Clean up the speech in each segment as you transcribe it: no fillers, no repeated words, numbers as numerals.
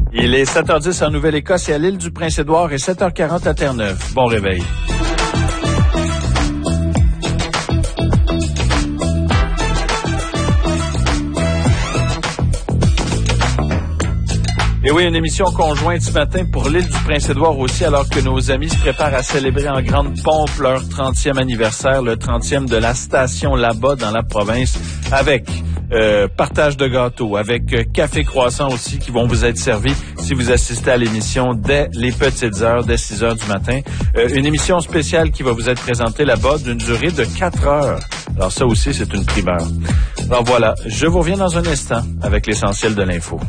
Il est 7h10 en Nouvelle-Écosse et à l'île du Prince-Édouard et 7h40 à Terre-Neuve. Bon réveil. Et oui, une émission conjointe ce matin pour l'île du Prince-Édouard aussi, alors que nos amis se préparent à célébrer en grande pompe leur 30e anniversaire, le 30e de la station là-bas dans la province, avec partage de gâteaux, avec café croissant aussi qui vont vous être servis si vous assistez à l'émission dès les petites heures, dès 6 heures du matin. Une émission spéciale qui va vous être présentée là-bas d'une durée de 4 heures. Alors ça aussi, c'est une primeur. Alors voilà, je vous reviens dans un instant avec l'essentiel de l'info.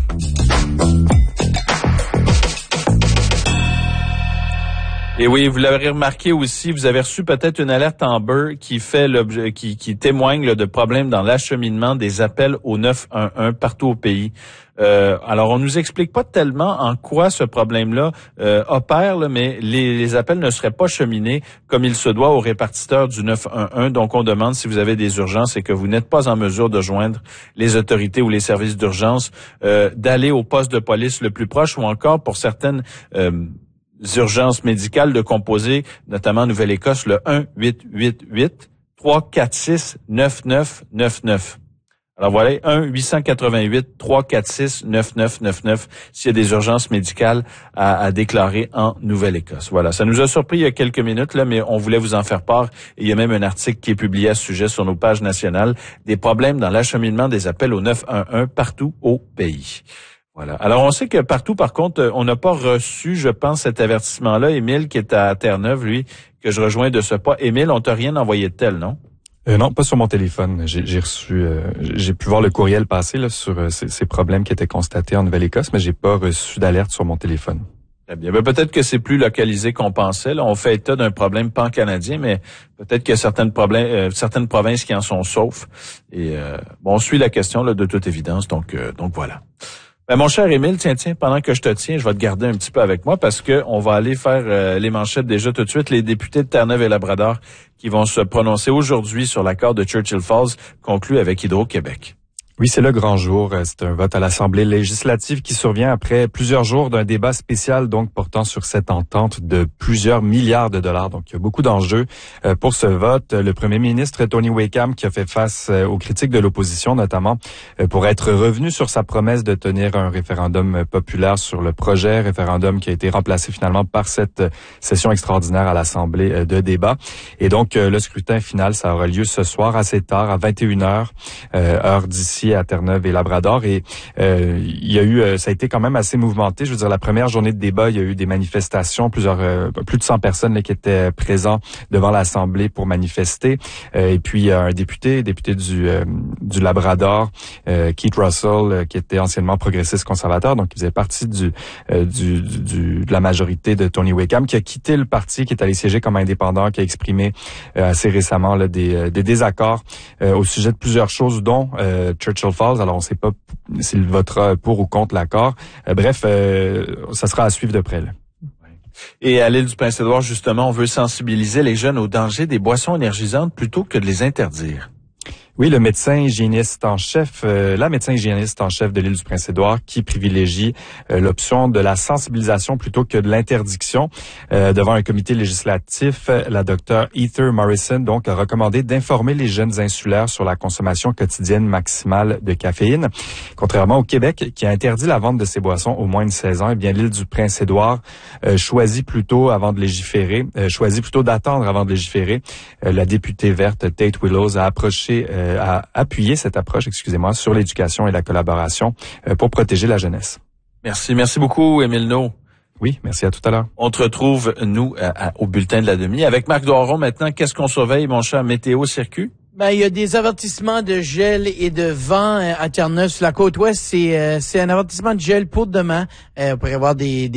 Et oui, vous l'avez remarqué aussi, vous avez reçu peut-être une alerte Amber qui fait l'objet, qui témoigne là, de problèmes dans l'acheminement des appels au 911 partout au pays. Alors, on nous explique pas tellement en quoi ce problème-là opère, là, mais les appels ne seraient pas cheminés comme il se doit au répartiteur du 911. Donc, on demande si vous avez des urgences et que vous n'êtes pas en mesure de joindre les autorités ou les services d'urgence, d'aller au poste de police le plus proche ou encore pour certaines urgences médicales de composer, notamment en Nouvelle-Écosse, le 1-888-346-9999. Alors voilà, 1-888-346-9999 s'il y a des urgences médicales à déclarer en Nouvelle-Écosse. Voilà, ça nous a surpris il y a quelques minutes, là, mais on voulait vous en faire part. Et il y a même un article qui est publié à ce sujet sur nos pages nationales, des problèmes dans l'acheminement des appels au 911 partout au pays. Voilà. Alors, on sait que partout, par contre, on n'a pas reçu, je pense, cet avertissement-là. Émile, qui est à Terre-Neuve, lui, que je rejoins de ce pas. Émile, on t'a rien envoyé de tel, non? Non, pas sur mon téléphone. J'ai reçu, j'ai pu voir le courriel passer là sur ces problèmes qui étaient constatés en Nouvelle-Écosse, mais j'ai pas reçu d'alerte sur mon téléphone. Très bien. Ben, peut-être que c'est plus localisé qu'on pensait. Là, on fait état d'un problème pan-canadien, mais peut-être qu'il y a certaines provinces qui en sont saufs. Et bon, on suit la question là de toute évidence. Donc voilà. Ben, mon cher Émile, tiens, pendant que je te tiens, je vais te garder un petit peu avec moi parce que on va aller faire les manchettes déjà tout de suite. Les députés de Terre-Neuve et Labrador qui vont se prononcer aujourd'hui sur l'accord de Churchill Falls conclu avec Hydro-Québec. Oui, c'est le grand jour. C'est un vote à l'Assemblée législative qui survient après plusieurs jours d'un débat spécial, donc portant sur cette entente de plusieurs milliards de dollars. Donc, il y a beaucoup d'enjeux pour ce vote. Le premier ministre Tony Wakeham, qui a fait face aux critiques de l'opposition, notamment pour être revenu sur sa promesse de tenir un référendum populaire sur le projet, référendum qui a été remplacé finalement par cette session extraordinaire à l'Assemblée de débat. Et donc, le scrutin final, ça aura lieu ce soir assez tard, à 21h, heure d'ici à Terre-Neuve et Labrador. Et il y a eu, ça a été quand même assez mouvementé. Je veux dire, la première journée de débat, il y a eu des manifestations, plus de 100 personnes là, qui étaient présents devant l'Assemblée pour manifester. Et puis un député du Labrador, Keith Russell, qui était anciennement progressiste conservateur, donc il faisait partie de la majorité de Tony Wakeham, qui a quitté le parti, qui est allé siéger comme indépendant, qui a exprimé assez récemment là, des désaccords au sujet de plusieurs choses, dont Churchill Falls. Alors, on ne sait pas s'il votera pour ou contre l'accord. Bref, ça sera à suivre de près. Là. Et à l'île du Prince-Édouard, justement, on veut sensibiliser les jeunes au danger des boissons énergisantes plutôt que de les interdire. Oui, le médecin hygiéniste en chef, la médecin hygiéniste en chef de l'île du Prince-Édouard qui privilégie l'option de la sensibilisation plutôt que de l'interdiction. Devant un comité législatif, la docteure Heather Morrison donc a recommandé d'informer les jeunes insulaires sur la consommation quotidienne maximale de caféine. Contrairement au Québec, qui a interdit la vente de ces boissons aux moins de 16 ans, eh bien l'île du Prince-Édouard choisit plutôt d'attendre avant de légiférer. La députée verte Tate Willows a appuyé cette approche, sur l'éducation et la collaboration pour protéger la jeunesse. Merci beaucoup, Émile No. Oui, merci, à tout à l'heure. On te retrouve, nous, au bulletin de la demi. Avec Marc Doiron, maintenant, qu'est-ce qu'on surveille, mon cher Météo Circuit? Ben, il y a des avertissements de gel et de vent à Terre-Neuve sur la côte ouest. C'est un avertissement de gel pour demain. On pourrait avoir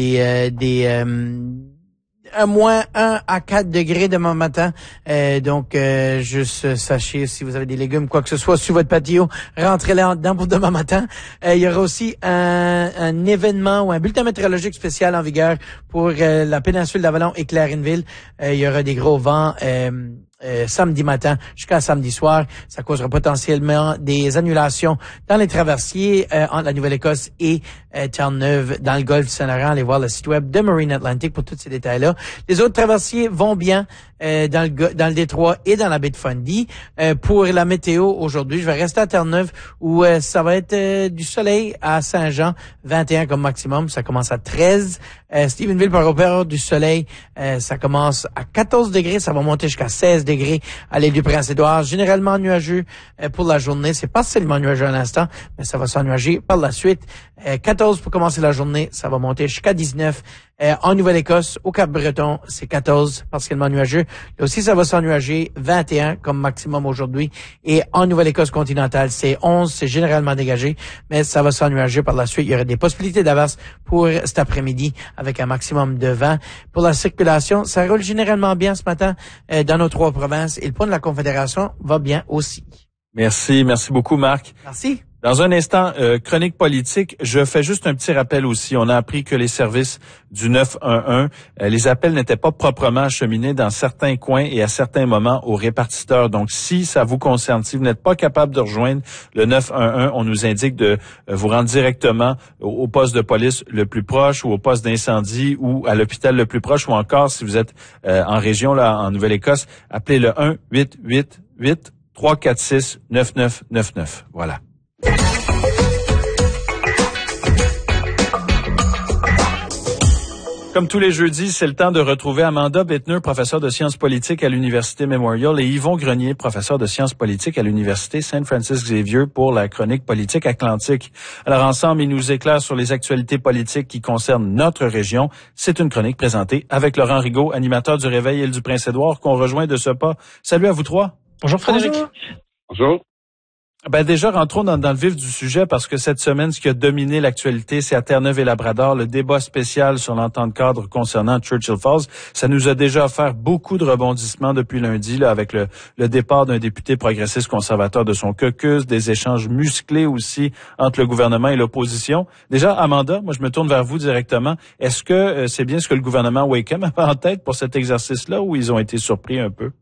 un moins 1 à 4 degrés demain matin. Donc, juste sachez, si vous avez des légumes, quoi que ce soit, sur votre patio, rentrez-les en dedans pour demain matin. Il y aura aussi un événement ou un bulletin météorologique spécial en vigueur pour la péninsule d'Avalon et Clarinville. Il y aura des gros vents samedi matin jusqu'à samedi soir. Ça causera potentiellement des annulations dans les traversiers entre la Nouvelle-Écosse et Terre-Neuve dans le golfe du Saint-Laurent. Allez voir le site web de Marine Atlantic pour tous ces détails-là. Les autres traversiers vont bien dans le détroit et dans la baie de Fundy. Pour la météo aujourd'hui, je vais rester à Terre-Neuve où ça va être du soleil à Saint-Jean, 21 comme maximum. Ça commence à 13. Stephenville par opéra du soleil, ça commence à 14 degrés. Ça va monter jusqu'à 16 degrés à l'île du Prince-Édouard. Généralement nuageux pour la journée. C'est pas seulement nuageux à l'instant, mais ça va s'ennuager par la suite. 14 pour commencer la journée. Ça va monter jusqu'à 19. En Nouvelle-Écosse, au Cap-Breton, c'est 14, partiellement nuageux. Là aussi, ça va s'ennuager, 21 comme maximum aujourd'hui. Et en Nouvelle-Écosse continentale, c'est 11, c'est généralement dégagé, mais ça va s'ennuager par la suite. Il y aurait des possibilités d'averse pour cet après-midi avec un maximum de 20. Pour la circulation, ça roule généralement bien ce matin dans nos 3 provinces et le pont de la Confédération va bien aussi. Merci beaucoup, Marc. Merci. Dans un instant, chronique politique, je fais juste un petit rappel aussi. On a appris que les services du 911, les appels n'étaient pas proprement acheminés dans certains coins et à certains moments aux répartiteurs. Donc, si ça vous concerne, si vous n'êtes pas capable de rejoindre le 911, on nous indique de vous rendre directement au poste de police le plus proche ou au poste d'incendie ou à l'hôpital le plus proche ou encore, si vous êtes en région, là, en Nouvelle-Écosse, appelez le 1-888-346-9999. Voilà. Comme tous les jeudis, c'est le temps de retrouver Amanda Bittner, professeure de sciences politiques à l'Université Memorial, et Yvon Grenier, professeur de sciences politiques à l'Université Saint Francis Xavier pour la chronique politique atlantique. Alors ensemble, ils nous éclairent sur les actualités politiques qui concernent notre région. C'est une chronique présentée avec Laurent Rigaud, animateur du Réveil Île du Prince-Édouard, qu'on rejoint de ce pas. Salut à vous trois. Bonjour Frédéric. Bonjour. Ben déjà, rentrons dans le vif du sujet parce que cette semaine, ce qui a dominé l'actualité, c'est à Terre-Neuve et Labrador, le débat spécial sur l'entente cadre concernant Churchill Falls. Ça nous a déjà offert beaucoup de rebondissements depuis lundi, là, avec le départ d'un député progressiste conservateur de son caucus, des échanges musclés aussi entre le gouvernement et l'opposition. Déjà, Amanda, moi je me tourne vers vous directement. Est-ce que c'est bien ce que le gouvernement Wakeham avait en tête pour cet exercice-là ou ils ont été surpris un peu?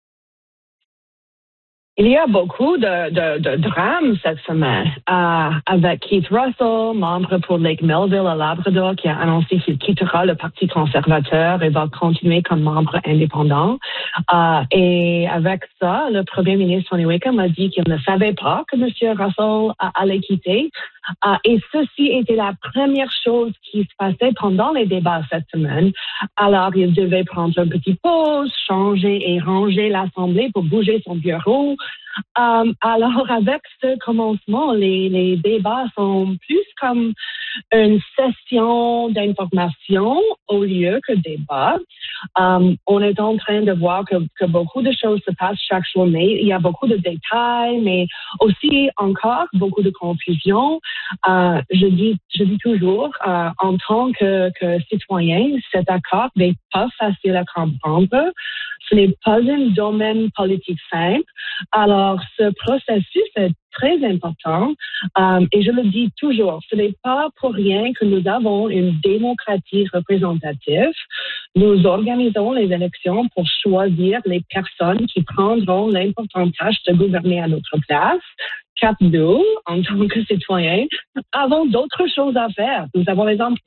Il y a beaucoup de drames cette semaine avec Keith Russell, membre pour Lake Melville à Labrador, qui a annoncé qu'il quittera le Parti conservateur et va continuer comme membre indépendant. Et avec ça, le premier ministre Tony Wakeham a dit qu'il ne savait pas que M. Russell allait quitter. Et ceci était la première chose qui se passait pendant les débats cette semaine. Alors, il devait prendre une petite pause, changer et ranger l'Assemblée pour bouger son bureau. Alors, avec ce commencement, les débats sont plus comme une session d'information au lieu que débat. On est en train de voir que beaucoup de choses se passent chaque journée. Il y a beaucoup de détails, mais aussi encore beaucoup de confusion. Je dis toujours, en tant que citoyen, cet accord n'est pas facile à comprendre. Ce n'est pas un domaine politique simple. Alors, ce processus est très important. Et je le dis toujours, ce n'est pas pour rien que nous avons une démocratie représentative. Nous organisons les élections pour choisir les personnes qui prendront l'importante tâche de gouverner à notre place. Nous, en tant que citoyens, avons d'autres choses à faire. Nous avons les emplois